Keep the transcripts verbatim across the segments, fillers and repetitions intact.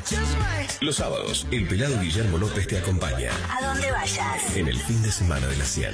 Los sábados, el pelado Guillermo López te acompaña. A donde vayas. En el fin de semana de la cien.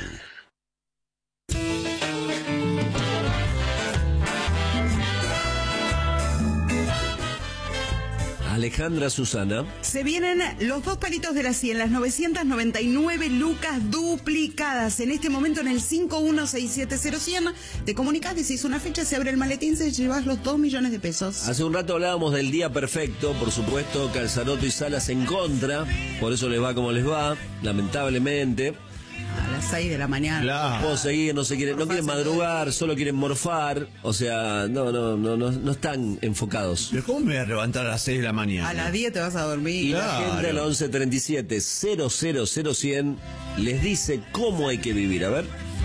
Alejandra Susana. Se vienen los dos palitos de la cien, las novecientas noventa y nueve lucas duplicadas. En este momento en el cinco uno seis siete cero cien te comunicas, decís una fecha, se abre el maletín, se llevas los dos millones de pesos. Hace un rato hablábamos del día perfecto, por supuesto, Calzaroto y Salas en contra, por eso les va como les va, lamentablemente. A las seis de la mañana. Claro. Puedo seguir, no se quieren, no quieren madrugar, solo quieren morfar, o sea, no, no, no, no, no están enfocados. ¿Pero cómo me voy a levantar a las seis de la mañana? A las diez te vas a dormir. Y claro. La gente al once treinta y siete cero cero cero cien les dice cómo hay que vivir, a ver.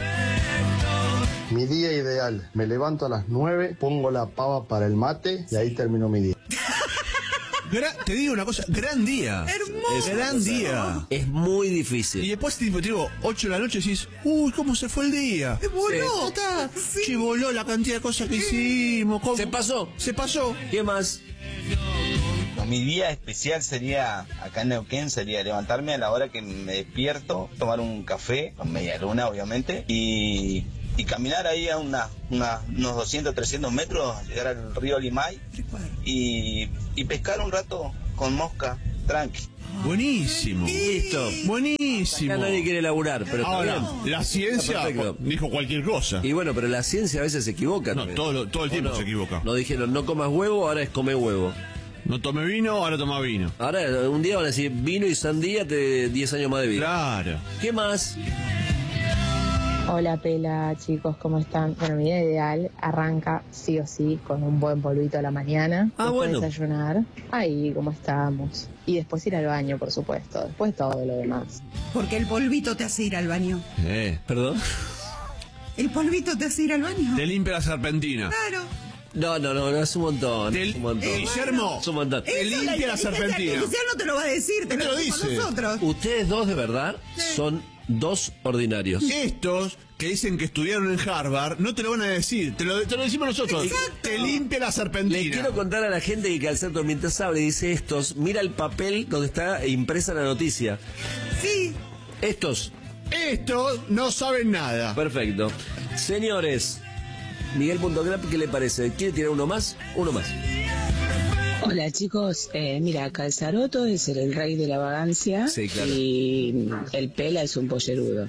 Mi día ideal, me levanto a las nueve, pongo la pava para el mate y ahí termino mi día. Gra te digo una cosa, gran día. Hermoso. Es gran día. Es muy difícil. Y después tipo, te digo, ocho de la noche decís, uy, cómo se fue el día. ¡Es voló! Sí. Sí, voló la cantidad de cosas que hicimos. ¿Cómo? ¿Se pasó? Se pasó. ¿Qué más? Mi día especial sería, acá en Neuquén, sería levantarme a la hora que me despierto, tomar un café, con media luna obviamente, y, y caminar ahí a una, una, unos doscientos, trescientos metros, llegar al río Limay y, y pescar un rato con mosca, tranqui. Buenísimo. Listo. Buenísimo. Acá nadie quiere laburar, pero está ahora, bien. la ciencia dijo cualquier cosa. Y bueno, pero la ciencia a veces se equivoca. No, todo, todo el tiempo no? se equivoca. No dijeron no comas huevo, ahora es come huevo. No tome vino, ahora toma vino. Ahora un día van a decir vino y sandía te diez años más de vida. Claro. ¿Qué más? Hola Pela, chicos, ¿cómo están? Bueno, mi día ideal arranca sí o sí con un buen polvito a la mañana. Ah, después bueno. desayunar. Ahí, como estamos. Y después ir al baño, por supuesto. Después todo lo demás. Porque el polvito te hace ir al baño. Eh. ¿Perdón? ¿El polvito te hace ir al baño? Te limpia la serpentina. Claro. No, no, no, no, es un montón. Te, es un montón. eh, Guillermo, es un montón. te Eso, limpia la serpentina. artificial no te lo va a decir, te No lo, lo decimos dice. nosotros. Ustedes dos de verdad son dos ordinarios. Estos que dicen que estudiaron en Harvard no te lo van a decir, te lo, te lo decimos nosotros. Exacto. Te limpia la serpentina. Le quiero contar a la gente que Calzato mientras habla y dice estos, mira el papel donde está impresa la noticia. Sí. Estos. Estos no saben nada. Perfecto. Señores, Miguel Punto Grap, ¿qué le parece? ¿Quiere tirar uno más? Uno más. Hola chicos, eh, mira, Calzaroto es el, el rey de la vagancia. Sí, claro. Y el Pela es un pollerudo.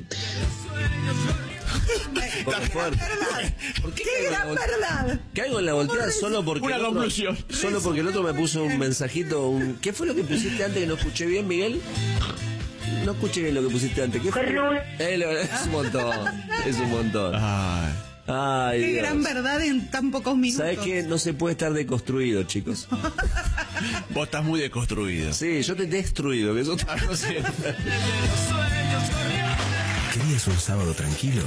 Por fuerte. ¿Por ¡Qué caigo en la gran vol- verdad! Caigo en la volteada solo porque Una el otro- conclusión. Solo porque el otro me puso un mensajito. Un... ¿Qué fue lo que pusiste antes que no escuché bien, Miguel? No escuché bien lo que pusiste antes. ¿Qué fue? Eh, lo- es un montón. Es un montón. Ay. Ay, ¡Qué Dios. gran verdad en tan pocos minutos! ¿Sabes qué? No se puede estar deconstruido, chicos. Vos estás muy deconstruido. Sí, yo te he destruido, que eso otra cosa. ¿Querías un sábado tranquilo?